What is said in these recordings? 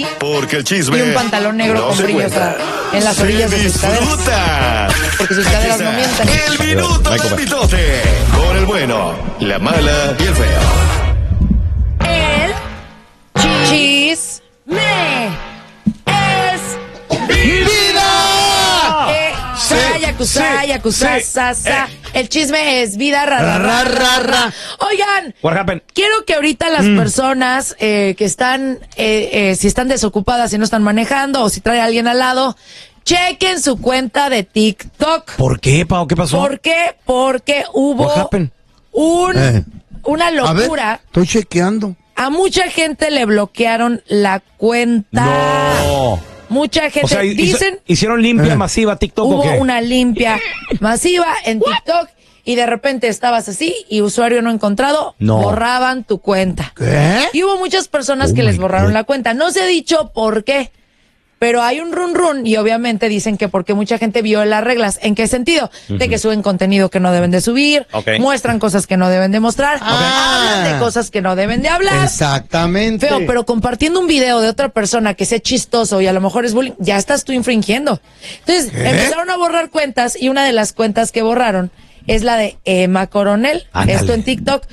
Porque el chisme y un pantalón negro no con se brillos cuenta. en las orillas de sus caderas. Disfruta. Porque sus caderas no mienten. El minuto del mitote. Con el bueno, la mala y el feo. El chisme es ¡Vida! El chisme es vida, ra. Oigan, What happened? quiero que ahorita las personas que están, si están desocupadas, si no están manejando o si trae a alguien al lado, chequen su cuenta de TikTok. ¿Por qué, Pao? ¿Qué pasó? ¿Por qué? Porque hubo What happened? una A ver, locura. estoy chequeando. A mucha gente le bloquearon la cuenta. No. Mucha gente, O sea, dicen, hicieron limpia masiva TikTok hubo o qué? una limpia masiva en TikTok y de repente estabas así y usuario no encontrado, No. borraban tu cuenta. ¿Qué? Y hubo muchas personas que les borraron la cuenta. No se ha dicho por qué, pero hay un run y obviamente dicen que porque mucha gente vio las reglas. ¿En qué sentido? De que suben contenido que no deben de subir, Ok. muestran cosas que no deben de mostrar, hablan de cosas que no deben de hablar. Exactamente. Feo, pero compartiendo un video de otra persona que sea chistoso y a lo mejor es bullying, ya estás tú infringiendo. Entonces, empezaron a borrar cuentas y una de las cuentas que borraron es la de Emma Coronel. Ándale. Esto en TikTok.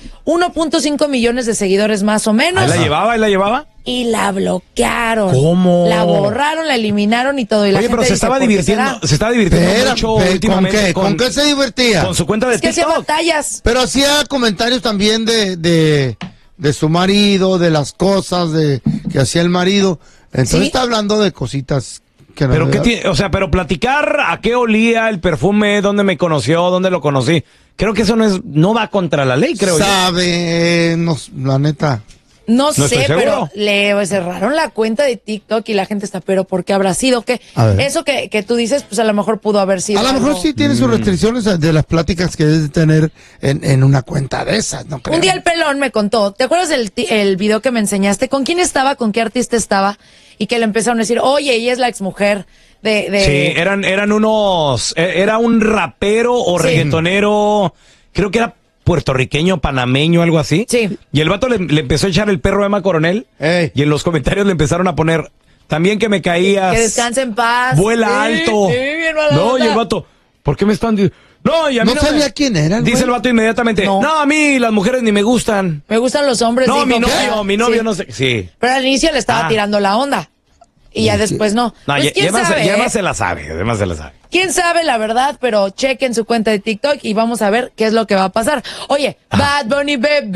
1.5 millones de seguidores más o menos. ¿Ahí la llevaba? Y la bloquearon. ¿Cómo? La borraron, la eliminaron y todo. Y la Oye, gente pero se dice, estaba ¿por qué divirtiendo, será? se estaba divirtiendo Espera, mucho ¿con últimamente qué? ¿Con qué se divertía? con su cuenta de Es que hacía TikTok. batallas. Pero hacía comentarios también de su marido, de las cosas que hacía el marido. Entonces ¿Sí? está hablando de cositas que no Pero debe- qué tiene, o sea, pero platicar a qué olía el perfume, dónde me conoció, dónde lo conocí. Creo que eso no va contra la ley, creo yo. Sabe, la neta. No estoy sé, seguro. pero le cerraron la cuenta de TikTok y la gente está, pero ¿por qué habrá sido? ¿Qué? A ver. Eso que tú dices, pues a lo mejor pudo haber sido. A lo mejor algo. sí tiene sus restricciones de las pláticas que debes de tener en una cuenta de esas, ¿no creo? Un día el pelón me contó, ¿te acuerdas el video que me enseñaste? ¿Con quién estaba? ¿Con qué artista estaba? Y que le empezaron a decir, oye, ella es la exmujer de... Sí, eran unos, era un rapero o Sí. reggaetonero, creo que era puertorriqueño, panameño, algo así. Sí. Y el vato le empezó a echar el perro a Emma Coronel. Ey. Y en los comentarios le empezaron a poner, también que me caías. Que descanse en paz. Vuela Sí, alto. sí, bien mala No, onda. y el vato, ¿por qué me están diciendo? No, y a mí No me- sabía quién era el Dice güey. el vato inmediatamente, No. no, a mí las mujeres ni me gustan. Me gustan los hombres. No, dijo, mi novio Sí. no sé. Sí. Pero al inicio le estaba Ah. tirando la onda. Y ya después no. No, Pues, ya, ¿quién sabe, ya eh? más se la sabe, además se la sabe. ¿Quién sabe la verdad? Pero chequen su cuenta de TikTok y vamos a ver qué es lo que va a pasar. Oye, Bad Bunny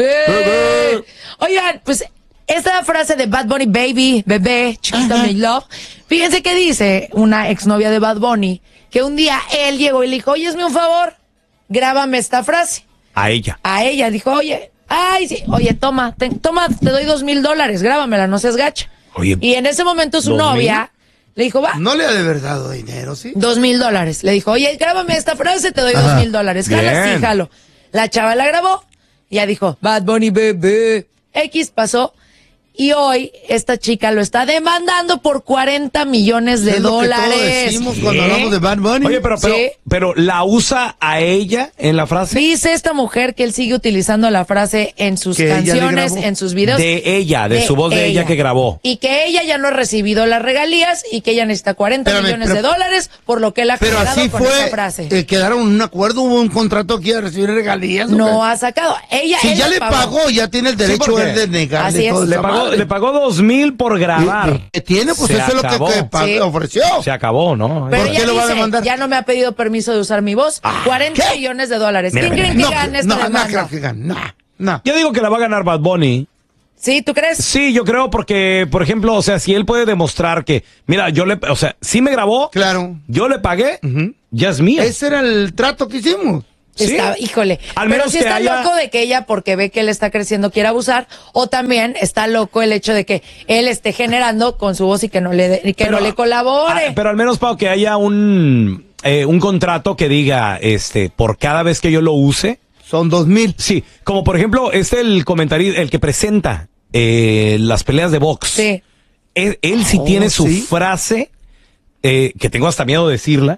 bebé. Oigan, pues esta frase de Bad Bunny baby, bebé, chiquito mi love. Fíjense que dice una exnovia de Bad Bunny que un día él llegó y le dijo, oye, hazme un favor, grábame esta frase. A ella. A ella dijo, oye, ay, sí, oye, toma, te doy $2,000, grábamela, no seas gacha. Oye, Y en ese momento su 2,000. novia le dijo, va. No le ha de haber dado dinero, ¿sí? $2,000. Le dijo, oye, grábame esta frase, te doy $2,000. Jala, Bien. sí, jalo. La chava la grabó, ya dijo, Bad Bunny bebé. X pasó. Y hoy esta chica lo está demandando por $40 millones de Es lo que todos dólares. decimos cuando ¿Eh? hablamos de Bad Bunny. Oye, Sí. pero ¿la usa a ella en la frase? Dice esta mujer que él sigue utilizando la frase en sus Que ella le canciones, grabó. en sus videos. De ella, de su voz de ella que grabó. Y que ella ya no ha recibido las regalías y que ella necesita $40 Espérame, millones pero- de dólares por lo que él ha Pero generado así con esa fue, frase. quedaron en un acuerdo, hubo un contrato que iba a recibir regalías. ¿o No qué? ha sacado. Ella, Si él ya la le pagó, ya tiene el derecho porque- él de negarle Así es. todo Le pagó 2,000 por grabar. ¿Qué tiene? Pues Se eso es lo acabó. Sí. ofreció. Se acabó, ¿no? Pero ¿Por ella qué lo va a dice, demandar? ya no me ha pedido permiso de usar mi voz. $40 ¿qué? millones de dólares. Mira, ¿Quién mira, creen que no, gane esta no demanda? creo que gane. No. Yo digo que la va a ganar Bad Bunny. ¿Sí? ¿Tú crees? Sí, yo creo porque, por ejemplo, o sea, si él puede demostrar que, mira, o sea, sí me grabó, Claro. yo le pagué, ya es mía. Ese era el trato que hicimos. Sí. Está, híjole. Al Pero menos sí que está haya- loco de que ella, porque ve que él está creciendo, quiera abusar. O también está loco el hecho de que él esté generando con su voz y que no le colabore. Pero al menos para que haya un contrato que diga, por cada vez que yo lo use. Son 2,000. Sí, como por ejemplo, el comentarista, el que presenta las peleas de box. Sí. Él sí tiene su sí. frase, que tengo hasta miedo de decirla,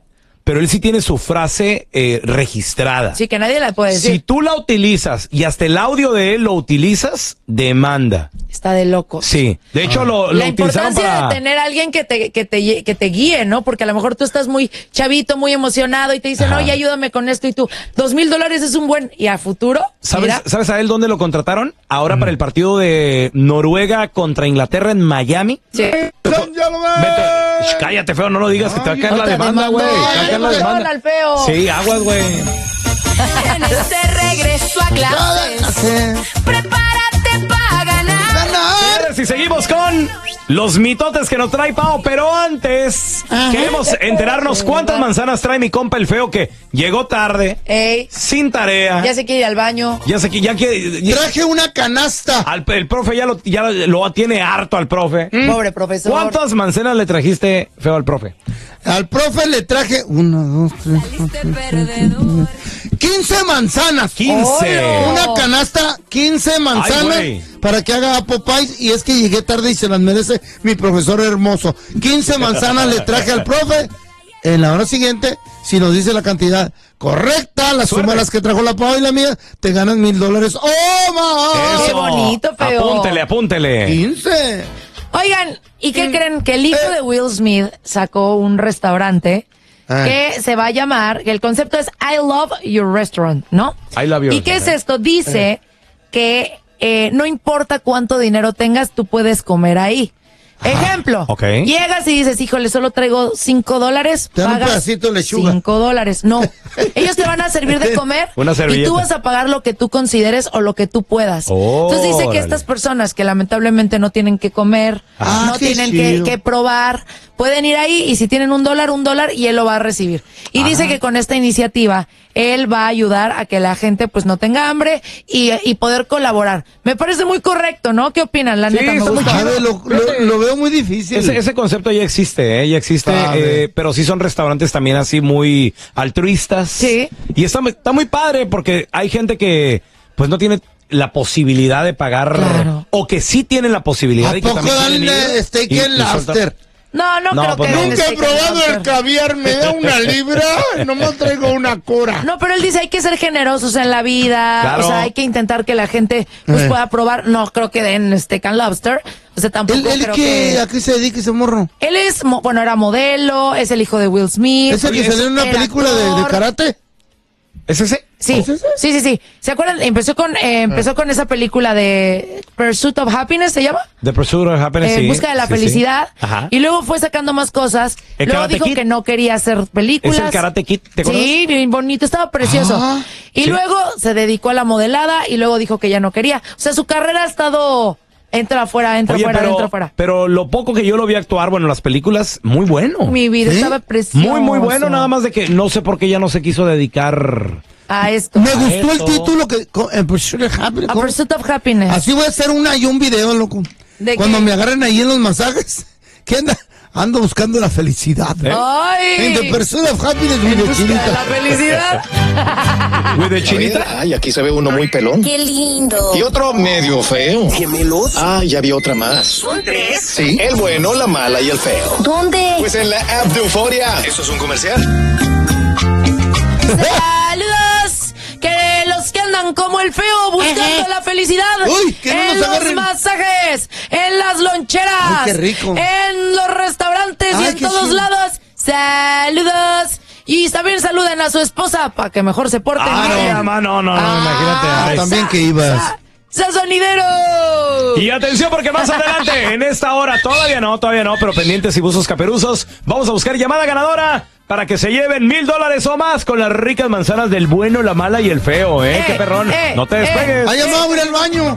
pero él sí tiene su frase registrada. Sí, que nadie la puede decir. Si tú la utilizas y hasta el audio de él lo utilizas, demanda. Está de locos. Sí, de hecho lo La utilizaron importancia para... de tener a alguien que te guíe, ¿no? Porque a lo mejor tú estás muy chavito, muy emocionado y te dicen, Ajá. oye, ayúdame con esto y tú, $2,000 es un buen, y a futuro, mira, ¿Sabes a él dónde lo contrataron? Ahora para el partido de Noruega contra Inglaterra en Miami. sí. Vete, cállate, feo, no lo digas, que te va a caer la demanda, güey. Te va a caer la demanda. Al feo. Sí, aguas, güey. Tienes de regreso a clases. Prepárate para ganar. Señores, y seguimos con los mitotes que nos trae Pao, pero antes queremos enterarnos cuántas manzanas trae mi compa el feo que llegó tarde, Ey, sin tarea. ya se quiere ir al baño. Ya sé que Traje una canasta. el profe ya lo tiene harto al profe. Pobre profesor. ¿Cuántas manzanas le trajiste, feo, al profe? Al profe le traje 1, 2, 3, 15 manzanas. 15. Una canasta, 15 manzanas güey. para que haga apple pies. Y es que llegué tarde y se las merece mi profesor hermoso. 15 manzanas le traje al profe. En la hora siguiente, si nos dice la cantidad correcta, la suma de las que trajo la Pau y la mía, te ganas $1,000. ¡Oh, ma! Qué bonito, feo. Apúntele. 15. Oigan, ¿y qué creen? Que el hijo de Will Smith sacó un restaurante que se va a llamar, que el concepto es I Love Your Restaurant, ¿no? I love your ¿Y qué es restaurant. esto? Dice que no importa cuánto dinero tengas, tú puedes comer ahí. Ejemplo, ok. llegas y dices, híjole, solo traigo $5, Te dan un pagas pedacito de lechuga. $5. No, ellos te van a servir de comer Una y servilleta. tú vas a pagar lo que tú consideres o lo que tú puedas. Entonces dice que Órale. estas personas que lamentablemente no tienen que comer, Ah, no qué tienen chido. que probar, pueden ir ahí y si tienen $1 y él lo va a recibir. Y dice que con esta iniciativa él va a ayudar a que la gente pues no tenga hambre y poder colaborar. Me parece muy correcto, ¿no? ¿Qué opinan? La Sí, neta me está muy gusta. A ver, lo veo muy difícil. Ese concepto ya existe, ya existe, Sabe. pero sí son restaurantes también así muy altruistas. Sí. Y está muy padre porque hay gente que pues no tiene la posibilidad de pagar, Claro. o que sí tienen la posibilidad ¿A y que poco también quieren dan ir steak y- en y sueltan- lobster? No, No, creo pues que no. den Nunca he steak probado and el lobster. caviar, me da una libra, nomás traigo una cora. No, pero él dice hay que ser generosos en la vida, Claro. o sea, hay que intentar que la gente pues pueda probar. No creo que den steak and lobster, o sea, tampoco ¿Él creo qué? ¿A que... qué se dedica ese morro? Él es, bueno, era modelo, es el hijo de Will Smith. ¿Es el que Oye, salió en una era película de actor. karate? ¿Es ese? Sí, ¿Es ese? sí. ¿Se acuerdan? Empezó con esa película de Pursuit of Happiness, ¿se llama? The Pursuit of Happiness, En sí. busca de la Sí, sí. felicidad. Ajá. Y luego fue sacando más cosas. ¿El Luego Karate dijo Kid? que no quería hacer películas. ¿Es el Karate Kid? ¿Te acuerdas? Sí, bien bonito, estaba precioso. Ah, y sí. luego se dedicó a la modelada y luego dijo que ya no quería. O sea, su carrera ha estado entra afuera, entra Oye, afuera, entra afuera. pero lo poco que yo lo vi actuar, bueno, en las películas, muy bueno. Mi vida ¿Sí? estaba preciosa. Muy bueno, nada más de que no sé por qué ya no se quiso dedicar. A esto. Me gustó eso. el título que... Pursuit of Happiness, A ¿cómo? Pursuit of Happiness. Así voy a hacer un video, loco. ¿De Cuando qué? me agarren ahí en los masajes. ¿Qué anda? Ando buscando la felicidad. ¡Ay! En The Pursuit of Happiness, mi En busca de chinita. la felicidad. ¿With the chinita? Ay, aquí se ve uno muy pelón. Qué lindo. Y otro medio feo. ¿Gemelos? Ah, ya vi otra más. ¿Son tres? Sí, el bueno, la mala y el feo. ¿Dónde? Pues en la app de Euforia. ¿Eso es un comercial? ¡Saludos! Que los que andan como el feo buscando la felicidad Uy, que no en nos los agarren. masajes, en las loncheras, Ay, qué rico. en los restaurantes y Ay, en qué todos chido. lados. ¡Saludos! Y también saluden a su esposa para que mejor se porten bien. No, imagínate. Ay. También que ibas. ¡Sa sonidero! Y atención porque más adelante, en esta hora, todavía no, pero pendientes y buzos caperuzos, vamos a buscar llamada ganadora para que se lleven $1,000 o más con las ricas manzanas del bueno, la mala y el feo, ¿eh? ¡Qué perrón! No te despegues. ¡Ha llamado a ir al baño!